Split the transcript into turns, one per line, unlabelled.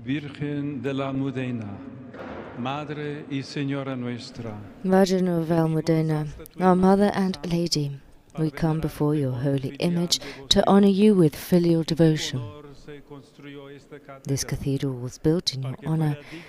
Virgen de la Almudena, Madre y Señora nuestra,
Virgin of Almudena, our Mother and Lady, we come before your holy image to honor you with filial devotion. This cathedral was built in your honor